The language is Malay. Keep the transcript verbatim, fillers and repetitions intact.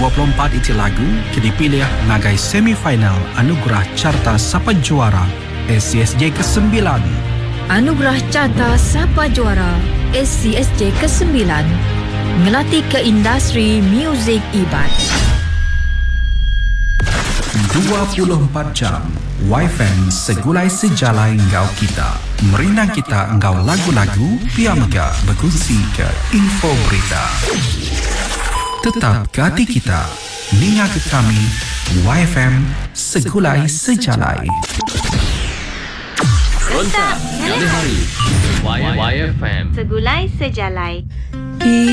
dua puluh empat iti lagu ke dipilih ngagai semifinal Anugerah Carta Sapa Juara S C S J kesembilan. Anugerah Carta Sapa Juara S C S J kesembilan ngelatih ke industri muzik Iban. dua puluh empat jam Y F M segulai sejalai engkau kita. Merinang kita engkau lagu-lagu Pia Mega berkongsi ke info berita. Tetap ke hati kita. Ninga ke kami Y F M segulai sejalai. Kontak, hari-hari Y F M Segulai sejalai.